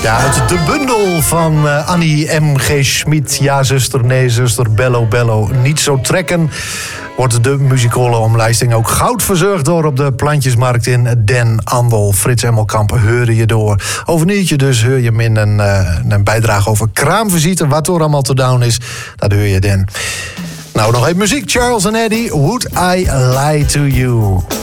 Ja, uit de bundel van Annie M.G. Schmid. Ja, zuster, nee, zuster, bello, bello, niet zo trekken. Wordt de muzikale omlijsting ook goud verzorgd door op de plantjesmarkt in Den Andel. Frits Emmelkamp heurde je door. Over een uurtje dus hoor je min een bijdrage over kraamvisite. Wat er allemaal te doen is, dat hoor je dan. Nou, nog even muziek. Charles en Eddie, Would I Lie to You?